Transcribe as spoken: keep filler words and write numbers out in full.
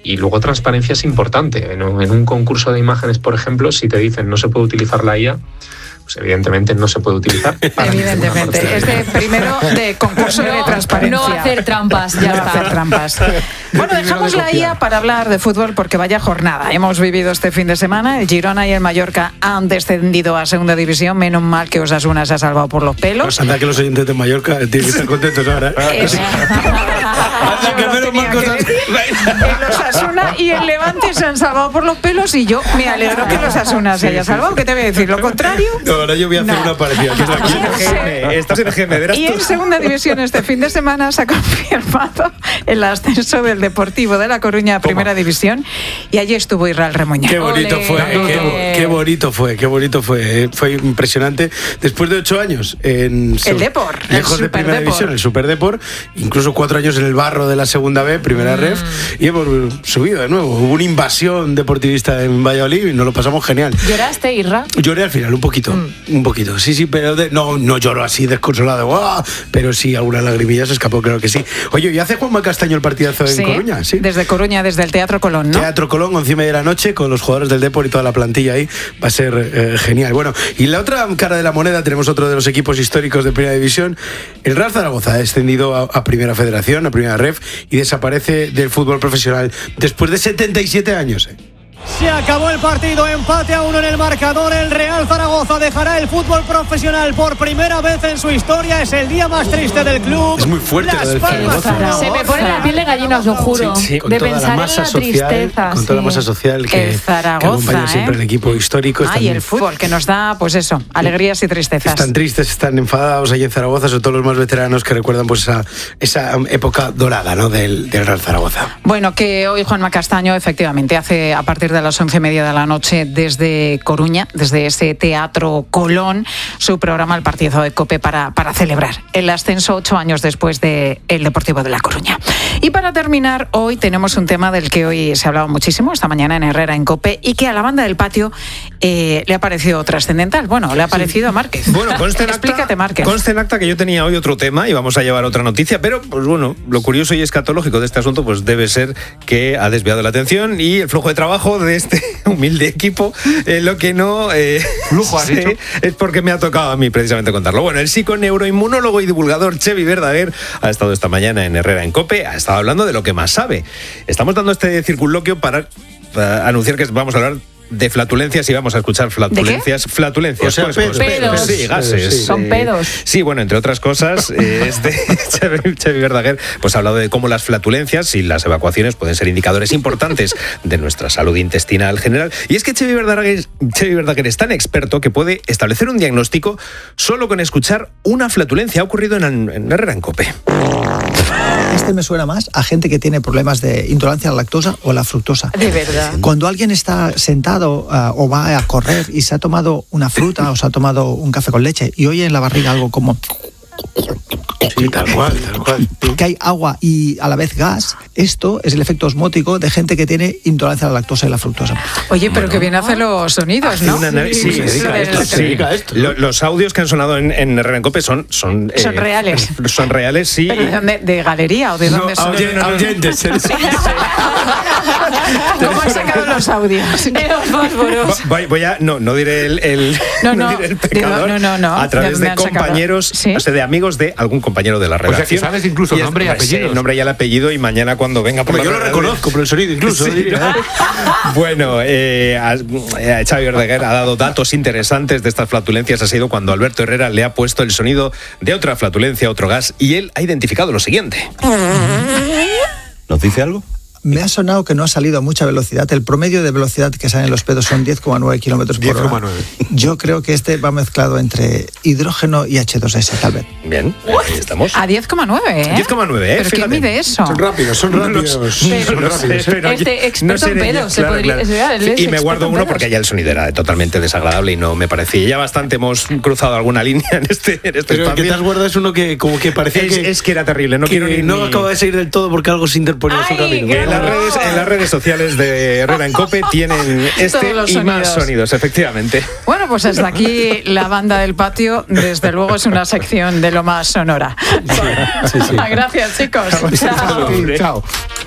y luego transparencia es importante. En un, en un concurso de imágenes, por ejemplo, si te dicen no se puede utilizar la I A, pues evidentemente no se puede utilizar. Evidentemente. Es de primero de concurso no, de transparencia. No hacer trampas, ya no está. hacer trampas. Bueno, dejamos la I A para hablar de fútbol porque vaya jornada. Hemos vivido este fin de semana. El Girona y el Mallorca han descendido a segunda división. Menos mal que Osasuna se ha salvado por los pelos. Pues anda que los oyentes de Mallorca tienen que estar contentos ahora. Eh, anda que menos mal cosas. El Osasuna y el Levante se han salvado por los pelos y yo me alegro que el Osasuna se haya salvado. ¿Qué te voy a decir? ¿Lo contrario? No, ahora yo voy a hacer No. una parecida. Estás en G M, verás Y tú. en segunda división este fin de semana se ha confirmado el ascenso del Deportivo de La Coruña a primera división y allí estuvo Israel Remuñán. Qué bonito Ole. fue, Ole. qué, qué bonito fue, qué bonito fue. eh, Fue impresionante. Después de ocho años en El Depor, el lejos de primera Superdepor. división, el Superdepor, incluso cuatro años en el barro de la segunda B, primera Mm. ref, y hemos subido de nuevo. Hubo una invasión deportivista en Valladolid y nos lo pasamos genial. ¿Lloraste, Irra? Lloré al final, un poquito, Mm. un poquito, sí, sí, pero de- no, no lloro así desconsolado, ¡guau! Pero sí, alguna lagrimilla se escapó, creo que sí. Oye, ¿y hace Juanma Castaño el partidazo en Sí, Coruña? Sí. desde Coruña, desde el Teatro Colón, ¿no? Teatro Colón, once y media de la noche, con los jugadores del Depor y toda la plantilla ahí. Va a ser eh, genial. Bueno, y la otra cara de la moneda, tenemos otro de los equipos históricos de Primera División. El Real Zaragoza ha descendido a, a Primera Federación, a Primera Ref, y desaparece del fútbol profesional después de setenta y siete años. ¿eh? Se acabó el partido, empate a uno en el marcador. El Real Zaragoza dejará el fútbol profesional por primera vez en su historia. Es el día más triste del club. Es muy fuerte Las lo del Palmas Zaragoza. Se me pone la piel de gallina, os lo juro. Sí, con de toda pensar la masa en la social, tristeza. con toda la sí. masa social que, El Zaragoza, que acompaña siempre ¿eh? el equipo histórico. Ah, y el fútbol, que nos da, pues eso, alegrías y tristezas. Están tristes, están enfadados ahí en Zaragoza, sobre todo los más veteranos que recuerdan pues esa, esa época dorada, ¿no? del, del Real Zaragoza. Bueno, que hoy Juanma Castaño efectivamente hace a partir de las once y media de la noche desde Coruña, desde ese Teatro Colón, su programa El Partidazo de COPE para, para celebrar el ascenso ocho años después del Deportivo de La Coruña. Y para terminar, hoy tenemos un tema del que hoy se ha hablado muchísimo, esta mañana en Herrera en COPE, y que a la banda del patio eh, le ha parecido trascendental. Bueno, le ha parecido a Márquez. Bueno, conste en acta, Explícate, Márquez. conste en acta que yo tenía hoy otro tema y vamos a llevar otra noticia, pero pues bueno, lo curioso y escatológico de este asunto pues debe ser que ha desviado la atención y el flujo de trabajo de este humilde equipo. Eh, lo que no eh, Lujo, has sé dicho. es porque me ha tocado a mí precisamente contarlo. Bueno, el psiconeuroinmunólogo y divulgador Xevi Verdaguer ha estado esta mañana en Herrera en COPE, ha estado hablando de lo que más sabe. Estamos dando este circunloquio para, para anunciar que vamos a hablar de flatulencias y vamos a escuchar flatulencias. Flatulencias, O sea, pues, pedos. pues, Pedos. sí, gases. Sí. Son eh, pedos. Sí, bueno, entre otras cosas, eh, este Xevi, Xevi Verdaguer pues ha hablado de cómo las flatulencias y las evacuaciones pueden ser indicadores importantes de nuestra salud intestinal general. Y es que Xevi Verdaguer, Xevi Verdaguer es tan experto que puede establecer un diagnóstico solo con escuchar una flatulencia. Ha ocurrido en, en Herrera en COPE. Este me suena más a gente que tiene problemas de intolerancia a la lactosa o a la fructosa. De verdad. Cuando alguien está sentado uh, o va a correr y se ha tomado una fruta o se ha tomado un café con leche y oye en la barriga algo como Sí, tal cual, tal cual. que hay agua y a la vez gas, esto es el efecto osmótico de gente que tiene intolerancia a la lactosa y la fructosa. Oye, pero que bien hace los sonidos, ¿no? Una nave- sí, se dedica a esto, se dedica a esto, ¿no? Lo- Los audios que han sonado en, en Herrera en COPE son... Son, Son reales. Son reales, sí. ¿Pero de dónde? ¿De galería o de No, dónde son? oye- oyentes, ¿eh? ¿Cómo han sacado los audios? De los fósforos. Voy, voy a... No, no diré el... el No, no, diré el digo, pecador. no, no, no. A través ¿De de dónde han sacado? compañeros, ¿Sí? o sea, de amigos de algún compañero de la sea, que redacción. sabes incluso Y es- nombre y pues, sí, apellidos. el nombre y el apellido y mañana cuando venga por Pues la yo lo radio- reconozco por el sonido incluso. Sí, diría, ¿no? ¿eh? Bueno, eh, a- eh, Xavi Verdaguer ha dado datos interesantes de estas flatulencias. Ha sido cuando Alberto Herrera le ha puesto el sonido de otra flatulencia, otro gas, y él ha identificado lo siguiente. ¿Nos dice algo? Me ha sonado que no ha salido a mucha velocidad. El promedio de velocidad que salen los pedos son diez coma nueve kilómetros por diez hora. coma nueve. Yo creo que este va mezclado entre hidrógeno y hache dos ese, tal vez. Bien, ahí estamos. A diez coma nueve, ¿eh? diez coma nueve, ¿eh? ¿Pero quién Fíjate. mide eso? Son rápidos, son rápidos. No son sé, rápidos, ¿eh? pero Este experto sé en de- pedos, se podría- es verdad, él es Y me guardo experto en uno pedos. porque ya el sonido era totalmente desagradable y no me parecía. Ya bastante hemos cruzado alguna línea en este, en este Pero el que te espacio. has guardado es uno que como que parecía Es, que, es que era terrible, no que quiero ni... no ni- acaba de salir del todo porque algo se interponía en su Ay, camino. qué En las, horror. redes, en las redes sociales de Herrera en COPE tienen este Todos los y más sonidos. sonidos, efectivamente. Bueno, pues hasta aquí la banda del patio. Desde luego es una sección de lo más sonora. Sí, sí. Gracias, chicos. Sí, Chao. sí, chao.